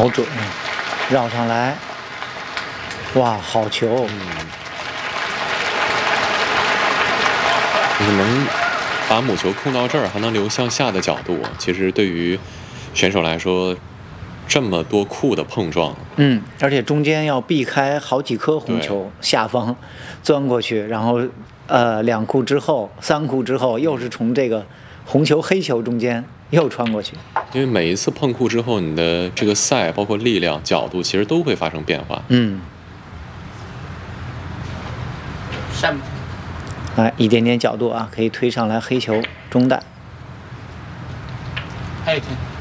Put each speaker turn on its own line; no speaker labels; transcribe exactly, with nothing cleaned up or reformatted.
好准，绕上来，哇，好球！
嗯，就是能把母球控到这儿，还能留向下的角度，其实对于选手来说，这么多库的碰撞，
嗯，而且中间要避开好几颗红球，下方钻过去，然后呃两库之后、三库之后，又是从这个红球、黑球中间又穿过去。
因为每一次碰库之后，你的这个赛包括力量、角度，其实都会发生变化。
嗯。
上。
哎，一点点角度啊，可以推上来黑球中弹。
还有一天。